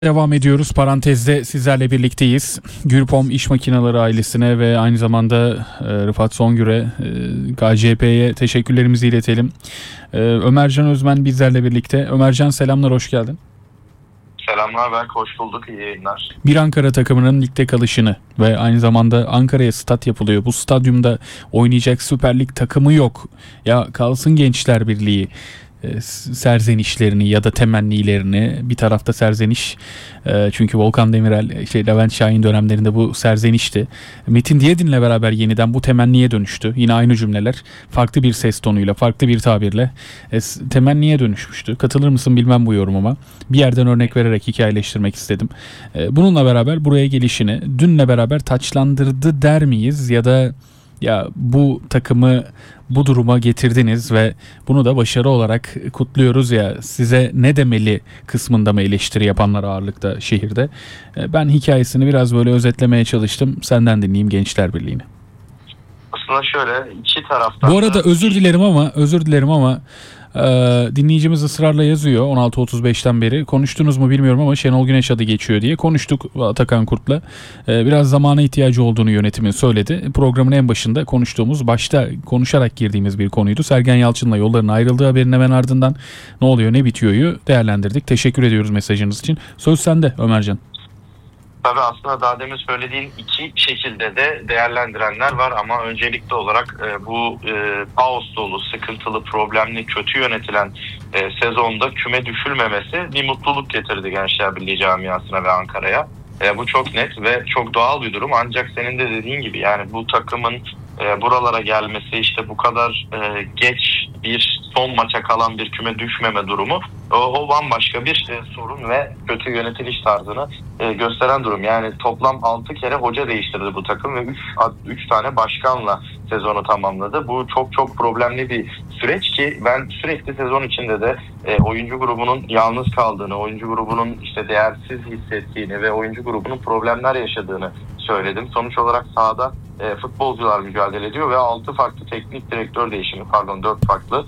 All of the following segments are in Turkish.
Devam ediyoruz. Parantezde sizlerle birlikteyiz. Gürpom İş Makineleri ailesine ve aynı zamanda Rıfat Songür'e, KCP'ye teşekkürlerimizi iletelim. Ömercan Özmen bizlerle birlikte. Ömercan selamlar, hoş geldin. Selamlar Berk, hoş bulduk, iyi yayınlar. Bir Ankara takımının ligde kalışını ve aynı zamanda Ankara'ya stat yapılıyor. Bu stadyumda oynayacak Süper Lig takımı yok. Ya kalsın Gençler Birliği serzenişlerini ya da temennilerini, bir tarafta serzeniş, çünkü Volkan Demirel, Levent Şahin dönemlerinde bu serzenişti. Metin Diyedin'le beraber yeniden bu temenniye dönüştü. Yine aynı cümleler farklı bir ses tonuyla, farklı bir tabirle temenniye dönüşmüştü. Katılır mısın bilmem bu yorumuma. Bir yerden örnek vererek hikayeleştirmek istedim. Bununla beraber buraya gelişini dünle beraber taçlandırdı der miyiz, ya da ya bu takımı bu duruma getirdiniz ve bunu da başarı olarak kutluyoruz ya, size ne demeli kısmında mı eleştiri yapanlar ağırlıkta şehirde? Ben hikayesini biraz böyle özetlemeye çalıştım. Senden dinleyeyim Gençler Birliği'ni. Aslında şöyle, iki taraftan... Bu arada özür dilerim ama dinleyicimiz ısrarla yazıyor 16.35'ten beri. Konuştunuz mu bilmiyorum ama Şenol Güneş adı geçiyor diye. Konuştuk Atakan Kurt'la. Biraz zamana ihtiyacı olduğunu yönetimin söyledi. Programın en başında konuştuğumuz, başta konuşarak girdiğimiz bir konuydu. Sergen Yalçın'la yolların ayrıldığı haberinin hemen ardından ne oluyor ne bitiyor'yu değerlendirdik. Teşekkür ediyoruz mesajınız için. Söz sende Ömercan. Tabii aslında daha demin söylediğin iki şekilde de değerlendirenler var ama öncelikli olarak bu kaos dolu, sıkıntılı, problemli, kötü yönetilen sezonda küme düşülmemesi bir mutluluk getirdi Gençler Birliği camiasına ve Ankara'ya. Bu çok net ve çok doğal bir durum, ancak senin de dediğin gibi yani bu takımın buralara gelmesi, işte bu kadar geç bir son maça kalan bir küme düşmeme durumu, o bambaşka bir sorun ve kötü yönetiliş tarzını gösteren durum. Yani toplam 6 kere hoca değiştirdi bu takım ve 3 tane başkanla sezonu tamamladı. Bu çok problemli bir süreç ki ben sürekli sezon içinde de oyuncu grubunun yalnız kaldığını, oyuncu grubunun işte değersiz hissettiğini ve oyuncu grubunun problemler yaşadığını söyledim. Sonuç olarak sahada futbolcular mücadele ediyor ve 6 farklı teknik direktör değişimi, 4 farklı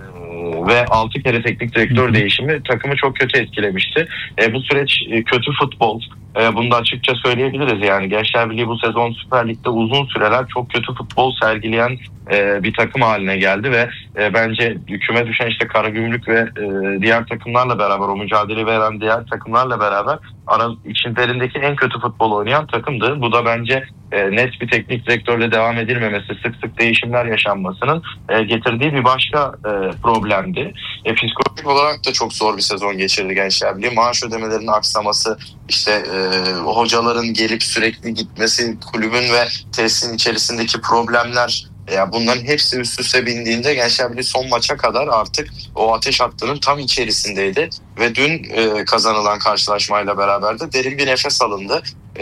ve 6 kere teknik direktör değişimi takımı çok kötü etkilemişti. Bu süreç kötü futbol. Bunu da açıkça söyleyebiliriz. Yani Gençler Birliği bu sezon Süper Lig'de uzun süreler çok kötü futbol sergileyen bir takım haline geldi ve bence küme düşen işte Karagümrük ve diğer takımlarla beraber, o mücadele veren diğer takımlarla beraber içlerindeki en kötü futbol oynayan takımdı. Bu da bence net bir teknik direktörle devam edilmemesi, sık sık değişimler yaşanmasının getirdiği bir başka problemdi. Psikolojik olarak da çok zor bir sezon geçirdi Gençler Birliği. Maaş ödemelerinin aksaması, işte hocaların gelip sürekli gitmesi, kulübün ve tesisin içerisindeki problemler, ya bunların hepsi üst üste bindiğinde Gençler Birliği son maça kadar artık o ateş hattının tam içerisindeydi ve dün kazanılan karşılaşmayla beraber de derin bir nefes alındı.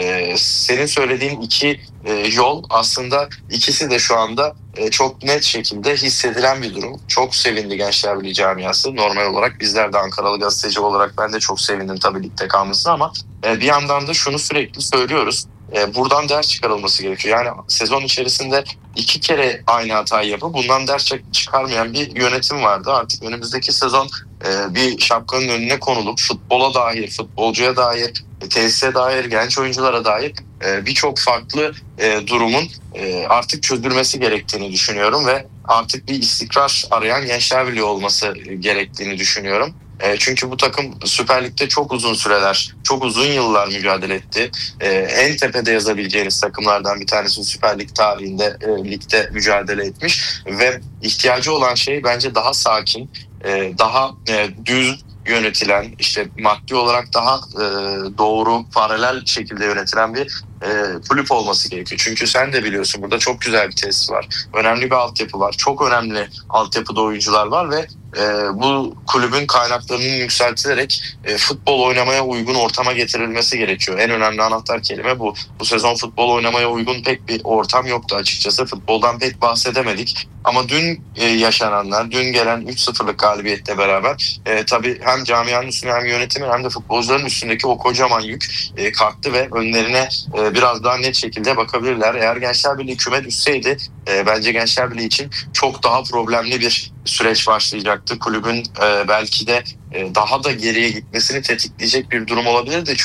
Senin söylediğin iki yol aslında ikisi de şu anda çok net şekilde hissedilen bir durum. Çok sevindi Gençler Birliği camiası. Normal olarak bizler de Ankaralı gazeteci olarak ben de çok sevindim tabii ligde kalmasına, ama bir yandan da şunu sürekli söylüyoruz. Buradan ders çıkarılması gerekiyor. Yani sezon içerisinde 2 kere aynı hatayı yapıp bundan ders çıkarmayan bir yönetim vardı. Artık önümüzdeki sezon bir şapkanın önüne konulup futbola dair, futbolcuya dair, tesise dair, genç oyunculara dair birçok farklı durumun artık çözülmesi gerektiğini düşünüyorum ve artık bir istikrar arayan Gençler Birliği olması gerektiğini düşünüyorum. Çünkü bu takım Süper Lig'de çok uzun süreler, çok uzun yıllar mücadele etti. En tepede yazabileceğiniz takımlardan bir tanesi Süper Lig tarihinde ligde mücadele etmiş ve ihtiyacı olan şey bence daha sakin, daha düz yönetilen, işte maddi olarak daha doğru, paralel şekilde yönetilen bir kulüp olması gerekiyor. Çünkü sen de biliyorsun, burada çok güzel bir tesis var. Önemli bir altyapı var. Çok önemli altyapıda oyuncular var ve bu kulübün kaynaklarının yükseltilerek futbol oynamaya uygun ortama getirilmesi gerekiyor. En önemli anahtar kelime bu. Bu sezon futbol oynamaya uygun pek bir ortam yoktu açıkçası. Futboldan pek bahsedemedik. Ama dün yaşananlar, dün gelen 3-0'lık galibiyetle beraber tabii hem camianın üstüne hem yönetimin hem de futbolcuların üstündeki o kocaman yük kalktı ve önlerine biraz daha net şekilde bakabilirler. Eğer Gençler Birliği küme düşseydi bence Gençler Birliği için çok daha problemli bir süreç başlayacaktı. Kulübün belki de daha da geriye gitmesini tetikleyecek bir durum olabilirdi.